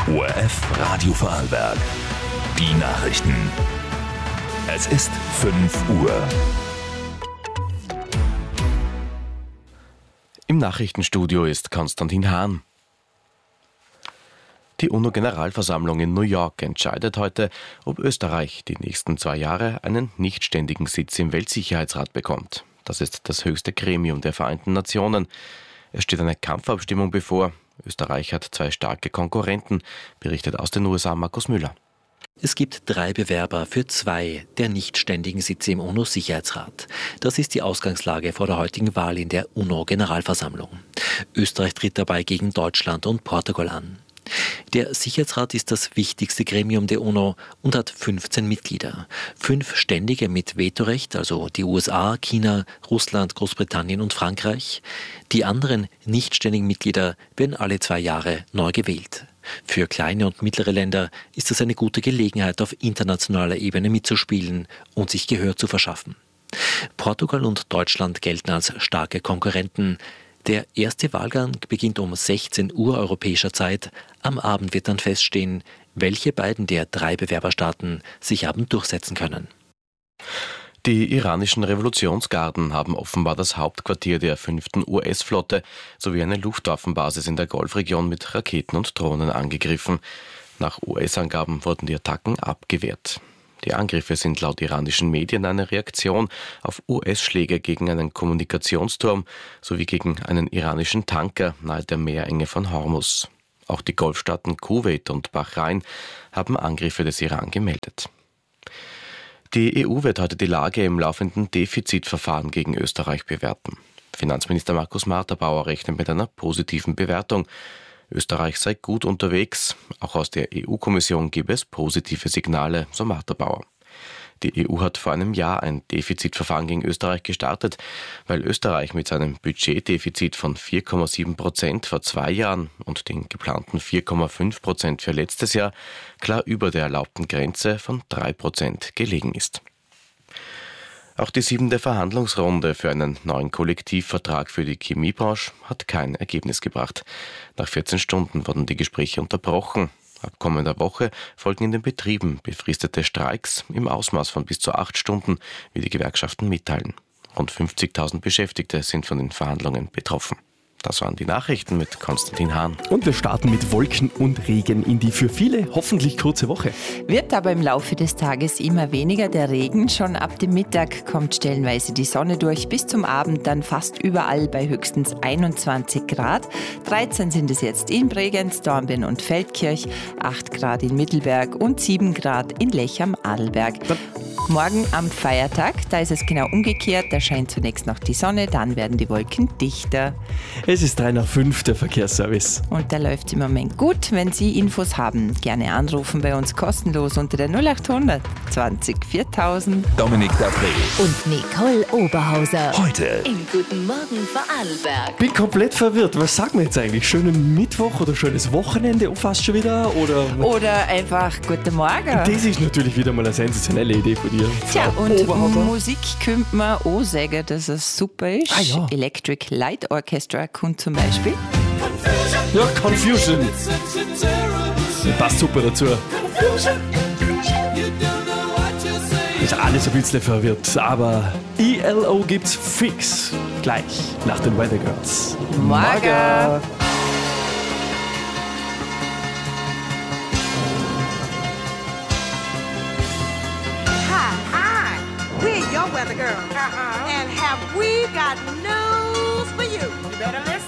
ORF Radio Vorarlberg. Die Nachrichten. Es ist 5 Uhr. Im Nachrichtenstudio ist Konstantin Hahn. Die UNO-Generalversammlung in New York entscheidet heute, ob Österreich die nächsten 2 Jahre einen nichtständigen Sitz im Weltsicherheitsrat bekommt. Das ist das höchste Gremium der Vereinten Nationen. Es steht eine Kampfabstimmung bevor. Österreich hat 2 starke Konkurrenten, berichtet aus den USA Markus Müller. Es gibt 3 Bewerber für 2 der nichtständigen Sitze im UNO-Sicherheitsrat. Das ist die Ausgangslage vor der heutigen Wahl in der UNO-Generalversammlung. Österreich tritt dabei gegen Deutschland und Portugal an. Der Sicherheitsrat ist das wichtigste Gremium der UNO und hat 15 Mitglieder. 5 Ständige mit Vetorecht, also die USA, China, Russland, Großbritannien und Frankreich. Die anderen nichtständigen Mitglieder werden alle 2 Jahre neu gewählt. Für kleine und mittlere Länder ist es eine gute Gelegenheit, auf internationaler Ebene mitzuspielen und sich Gehör zu verschaffen. Portugal und Deutschland gelten als starke Konkurrenten. Der erste Wahlgang beginnt um 16 Uhr europäischer Zeit. Am Abend wird dann feststehen, welche beiden der 3 Bewerberstaaten sich haben durchsetzen können. Die iranischen Revolutionsgarden haben offenbar das Hauptquartier der 5. US-Flotte sowie eine Luftwaffenbasis in der Golfregion mit Raketen und Drohnen angegriffen. Nach US-Angaben wurden die Attacken abgewehrt. Die Angriffe sind laut iranischen Medien eine Reaktion auf US-Schläge gegen einen Kommunikationsturm sowie gegen einen iranischen Tanker nahe der Meerenge von Hormuz. Auch die Golfstaaten Kuwait und Bahrain haben Angriffe des Iran gemeldet. Die EU wird heute die Lage im laufenden Defizitverfahren gegen Österreich bewerten. Finanzminister Markus Marterbauer rechnet mit einer positiven Bewertung. Österreich sei gut unterwegs. Auch aus der EU-Kommission gebe es positive Signale, so Marterbauer. Die EU hat vor einem Jahr ein Defizitverfahren gegen Österreich gestartet, weil Österreich mit seinem Budgetdefizit von 4,7% vor 2 Jahren und den geplanten 4,5% für letztes Jahr klar über der erlaubten Grenze von 3% gelegen ist. Auch die 7. Verhandlungsrunde für einen neuen Kollektivvertrag für die Chemiebranche hat kein Ergebnis gebracht. Nach 14 Stunden wurden die Gespräche unterbrochen. Ab kommender Woche folgen in den Betrieben befristete Streiks im Ausmaß von bis zu 8 Stunden, wie die Gewerkschaften mitteilen. Rund 50.000 Beschäftigte sind von den Verhandlungen betroffen. Das waren die Nachrichten mit Konstantin Hahn. Und wir starten mit Wolken und Regen in die für viele hoffentlich kurze Woche. Wird aber im Laufe des Tages immer weniger der Regen. Schon ab dem Mittag kommt stellenweise die Sonne durch. Bis zum Abend dann fast überall bei höchstens 21 Grad. 13 sind es jetzt in Bregenz, Dornbirn und Feldkirch, 8 Grad in Mittelberg und 7 Grad in Lech am Adelberg. Morgen am Feiertag, da ist es genau umgekehrt. Da scheint zunächst noch die Sonne, dann werden die Wolken dichter. Es ist 3 nach 5, der Verkehrsservice. Und da läuft es im Moment gut. Wenn Sie Infos haben, gerne anrufen bei uns kostenlos unter der 0800 20 4000. Dominik Dapré Und Nicole Oberhauser. heute Im Guten Morgen Vorarlberg. Bin komplett verwirrt. Was sagen wir jetzt eigentlich? Schönen Mittwoch oder schönes Wochenende? Fast schon wieder? Oder einfach Guten Morgen. Das ist natürlich wieder mal eine sensationelle Idee von dir. Tja, Frau und Oberhauser. Musik könnte man auch sagen, dass es super ist. Ah, ja. Electric Light Orchestra kommt zum Beispiel. Ja, Confusion. Das passt super dazu. Ist alles ein bisschen verwirrt, aber ELO gibt's fix gleich nach den Weather Girls. Morgen. Hi, we're your weather girls. And have we got news for you? You better listen.